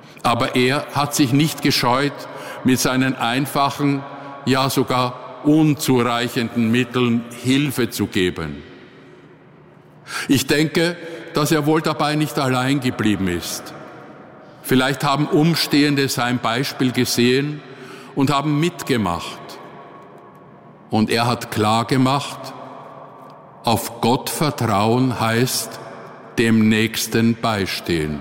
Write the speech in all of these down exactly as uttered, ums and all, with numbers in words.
Aber er hat sich nicht gescheut, mit seinen einfachen, ja sogar unzureichenden Mitteln Hilfe zu geben. Ich denke, dass er wohl dabei nicht allein geblieben ist. Vielleicht haben Umstehende sein Beispiel gesehen und haben mitgemacht. Und er hat klar gemacht, auf Gott vertrauen heißt dem Nächsten beistehen.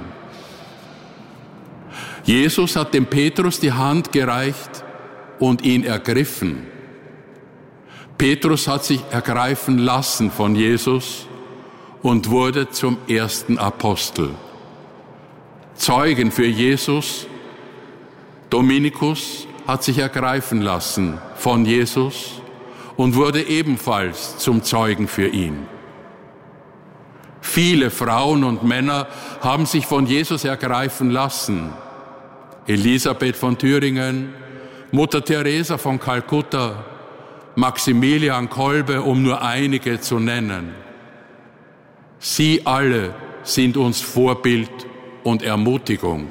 Jesus hat dem Petrus die Hand gereicht und ihn ergriffen. Petrus hat sich ergreifen lassen von Jesus und wurde zum ersten Apostel. Zeugen für Jesus, Dominikus hat sich ergreifen lassen von Jesus und wurde ebenfalls zum Zeugen für ihn. Viele Frauen und Männer haben sich von Jesus ergreifen lassen. Elisabeth von Thüringen, Mutter Teresa von Kalkutta, Maximilian Kolbe, um nur einige zu nennen. Sie alle sind uns Vorbild und Ermutigung.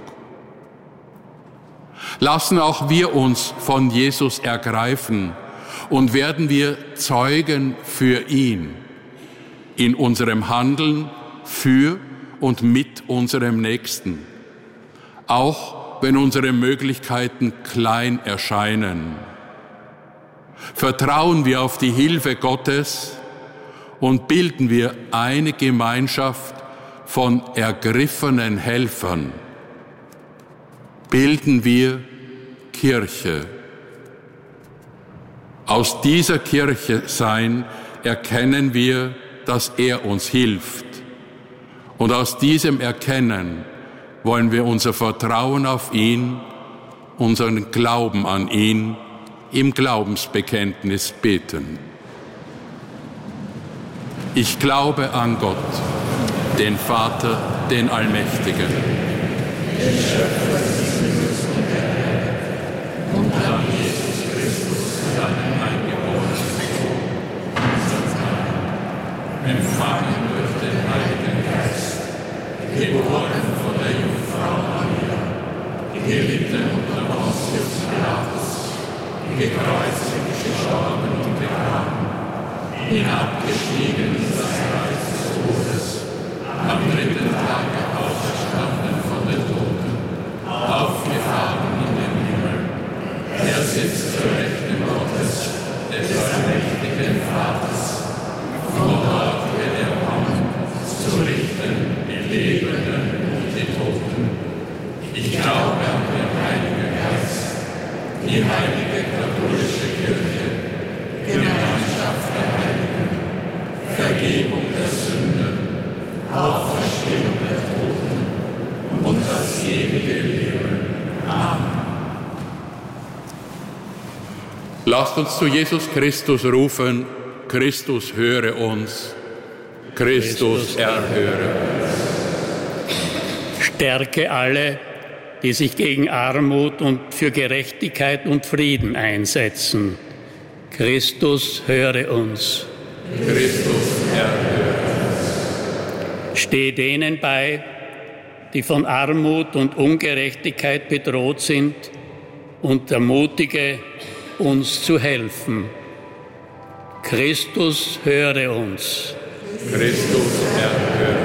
Lassen auch wir uns von Jesus ergreifen und werden wir Zeugen für ihn in unserem Handeln für und mit unserem Nächsten, auch wenn unsere Möglichkeiten klein erscheinen. Vertrauen wir auf die Hilfe Gottes und bilden wir eine Gemeinschaft von ergriffenen Helfern. Bilden wir Kirche. Aus dieser Kirche sein erkennen wir, dass er uns hilft. Und aus diesem Erkennen wollen wir unser Vertrauen auf ihn, unseren Glauben an ihn im Glaubensbekenntnis beten. Ich glaube an Gott, den Vater, den Allmächtigen, den Schöpfer des Himmels und der Erde, und an Jesus Christus, seinen eingeborenen Sohn, unseren Herrn, empfangen durch den Heiligen Geist, geboren von der Jungfrau Maria, gelitten unter Pontius Pilatus, gekreuzigt, gestorben und begraben, hinabgestiegen in das Reich des Todes, am dritten Tage auferstanden von den Toten, aufgefahren in den Himmel. Er sitzt zur Rechten Gottes, des allmächtigen Vaters. Von dort wird er kommen, zu richten die Lebenden und die Toten. Ich glaube an den Heiligen Geist, die heilige katholische Kirche, Gemeinschaft der Heiligen, Vergebung der Sünden, Auferstehung der Toten und das ewige Leben. Amen. Lasst uns zu Jesus Christus rufen: Christus, höre uns. Christus, erhöre uns. Stärke alle, die sich gegen Armut und für Gerechtigkeit und Frieden einsetzen. Christus, höre uns. Christus, erhöre uns. Steh denen bei, die von Armut und Ungerechtigkeit bedroht sind, und ermutige, uns zu helfen. Christus, höre uns. Christus, erhöre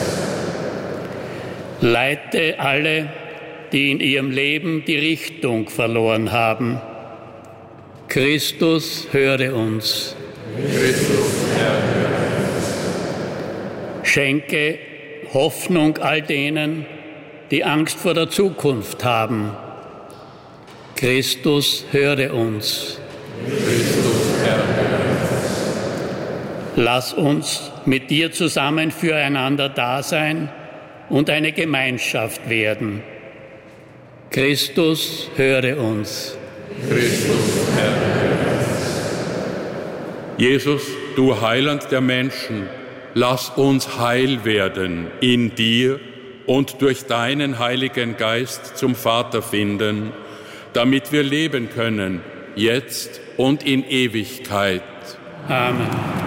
uns. Leite alle, die in ihrem Leben die Richtung verloren haben. Christus, höre uns. Christus, erhöre uns. Schenke Hoffnung all denen, die Angst vor der Zukunft haben. Christus, höre uns. Christus, erhöre uns. Lass uns mit dir zusammen füreinander da sein und eine Gemeinschaft werden. Christus, höre uns. Christus, erhöre uns. Jesus, du Heiland der Menschen, lass uns heil werden in dir und durch deinen Heiligen Geist zum Vater finden, damit wir leben können, jetzt und in Ewigkeit. Amen.